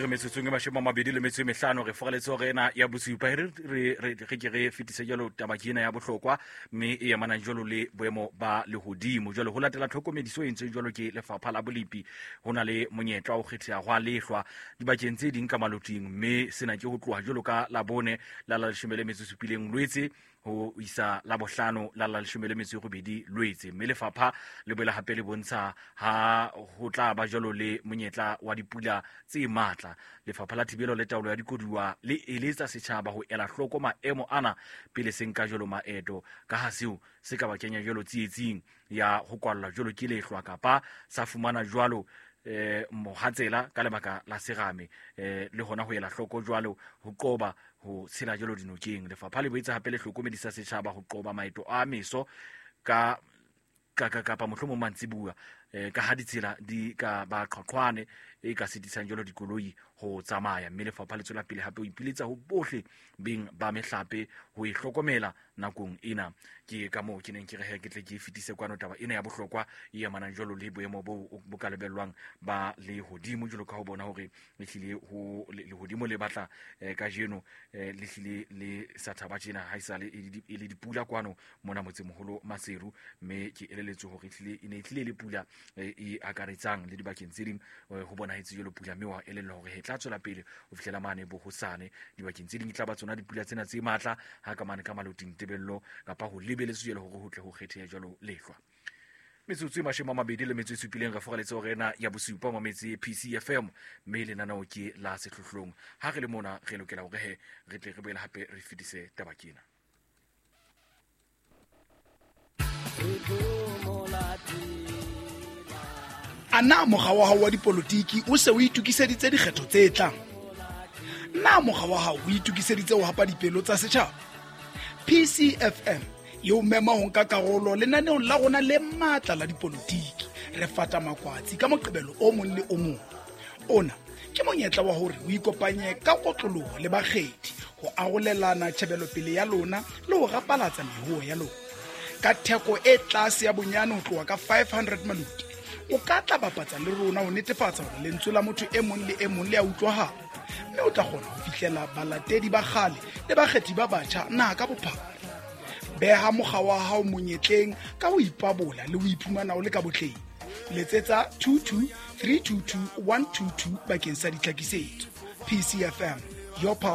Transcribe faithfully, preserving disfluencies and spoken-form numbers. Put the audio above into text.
re metsotsong e mashome a mabedi le metso e mehlano re fogaletse gore ena ya bosupa re re ke re fetise jalo tabakina ya bohlokwa mme e emanang jalo le boemo ba lehodimo jalo ho latela tlhokomediso e ntseng jalo ke lefapha la bolipi ho na le monyetla o kgethea go a lehlwa dibakeng tse ding ka maloting mme sena ke ho tloha jalo ka la bone la la leshome le metso e supileng Lwetse ho isa la bohlano la la leshome le metso e robedi Lwetse mme lefapha le boela hape le bontsha ha ho tla ba jalo le monyetla wa dipula tse matla. Lefapha la Thibelo le Taolo ya Dikoduwa le eletsa setjhaba ho ela hloko maemo ana pele se nka jalo maeto ka ha seo se ka ba kenya jalo tsietsing ya ho kwalla jalo ke lehlwa kapa sa fumana jalo eh mohatsela ka lebaka la serame eh le hona ho ela hloko jwalo ho qoba ho tshela jalo dinokeng. Lefapha le boetse hape le hlokomedisa setjhaba ho qoba maeto a meso ka ka ka kapa mohlomong mantsibua eh ka ha ditsela di ka ba qhaqhwane e ka sitisang jalo dikoloi ho tsamaya mme lefapha le tswela pele hape ho ipiletsa ho bohle beng ba mehlape ho ihlokomela nakong ena. Ke ka moo ke neng ke re he ke tle ke fetise kwano taba ena ya bohlokwa e amanang jalo le boemo bo bo ka lebellwang ba le hodimo jalo ka ho bona hore le hlile ho le hodimo le batla ka jeno le hlile le sa thaba tjena ha isale e le dipula kwano mona motsemoholo Maseru mme ke eleletse hore hlile ine hlile le pula e akaretsang le dibakeng tse ding ho bona hitse jalo pula mme wa elella hore he tla tswela pele ho fihlela mane bo hosane dibakeng tse ding tla ba tsona dipula tsena tse matla ha ka mane ka maloting tebello kapa ho lebeletswe jalo hore ho tle ho kgethea jalo lehlwa. Metsotso e mashome a mabedi le metso e supileng re fogaletse hore ena ya bosupa mo metse P C F M mme le nanao ke la sehlohlong ha re le mona re lokela hore he re tle re boela hape re fetise tabakina. Ana mokga wa hao wa dipolotiki o se o itukiseditse dikgetho tse tlang. Na mokga wa hao o itukiseditse ho hapa dipelo tsa setjhaba. P C F M yo mema ho nka karolo lenaneong la rona le matla la dipolotiki re fata makwatsi ka moqebelo o mong le o mong. Ona ke monyetla wa hore o ikopanye ka kotloloho le bakgethi ho arolelana tshebelo pele ya lona le ho rapalatsa mehuo ya lona. Ka theko e tlase ya bonyane ho tloha ka five hundred maluti o ka tla bapatsa le rona ho netefatsa hore lentswe la motho e mong le e mong le a utlwahala mme o tla kgona ho fihlela balatedi ba kgale le bakgethi ba batjha naha ka bophara. Beha mokga wa hao monyetleng ka ho ipabola le ho iphumana o le ka botleng. Letsetsa two two three two two one two two bakeng sa ditlhakisetso. P C F M, your power.